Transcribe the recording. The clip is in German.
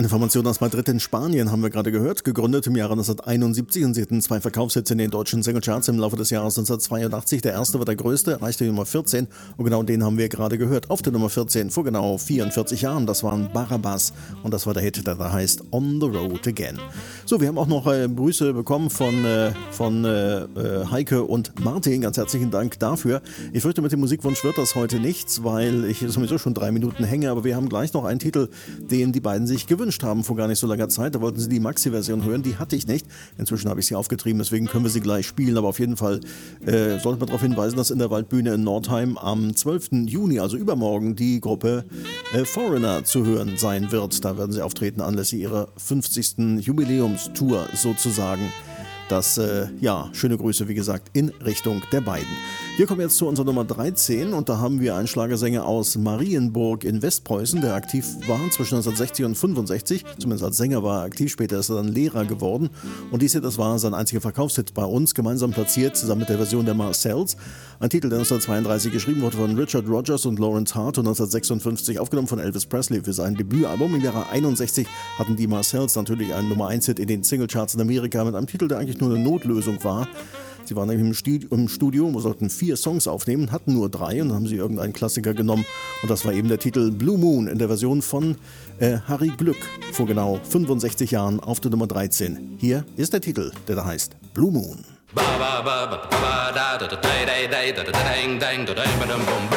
Eine Formation aus Madrid in Spanien haben wir gerade gehört, gegründet im Jahre 1971 und sie hatten 2 Verkaufshits in den deutschen Singlecharts im Laufe des Jahres 1982. Der erste war der größte, erreichte die Nummer 14 und genau den haben wir gerade gehört. Auf der Nummer 14 vor genau 44 Jahren, das waren Barabbas und das war der Hit, der da heißt On the Road Again. So, wir haben auch noch Grüße bekommen von Heike und Martin, ganz herzlichen Dank dafür. Ich fürchte, mit dem Musikwunsch wird das heute nichts, weil ich sowieso schon 3 Minuten hänge, aber wir haben gleich noch einen Titel, den die beiden sich gewünscht haben vor gar nicht so langer Zeit. Da wollten sie die Maxi-Version hören, die hatte ich nicht. Inzwischen habe ich sie aufgetrieben, deswegen können wir sie gleich spielen. Aber auf jeden Fall sollte man darauf hinweisen, dass in der Waldbühne in Nordheim am 12. Juni, also übermorgen, die Gruppe Foreigner zu hören sein wird. Da werden sie auftreten anlässlich ihrer 50. Jubiläumstour sozusagen. Das, schöne Grüße, wie gesagt, in Richtung der beiden. Wir kommen jetzt zu unserer Nummer 13 und da haben wir einen Schlagersänger aus Marienburg in Westpreußen, der aktiv war zwischen 1960 und 65. Zumindest als Sänger war er aktiv, später ist er dann Lehrer geworden. Und dies hier, das war sein einziger Verkaufshit bei uns, gemeinsam platziert, zusammen mit der Version der Marcells. Ein Titel, der 1932 geschrieben wurde von Richard Rodgers und Lawrence Hart und 1956 aufgenommen von Elvis Presley für sein Debütalbum. Im Jahre 61 hatten die Marcells natürlich einen Nummer-1-Hit in den Singlecharts in Amerika mit einem Titel, der eigentlich nur eine Notlösung war. Sie waren nämlich im Studio, sollten 4 Songs aufnehmen, hatten nur 3 und dann haben sie irgendeinen Klassiker genommen und das war eben der Titel Blue Moon in der Version von Harry Glück vor genau 65 Jahren auf der Nummer 13. Hier ist der Titel, der da heißt Blue Moon.